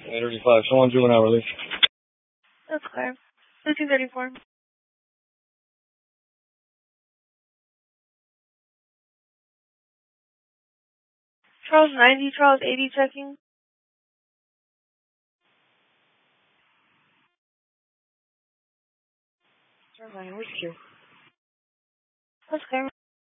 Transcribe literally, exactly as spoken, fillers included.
eight thirty-five. Someone juvenile release. That's clear. fifteen thirty-four. Charles ninety, Charles eighty checking. Charles nine, where's Q? That's clear.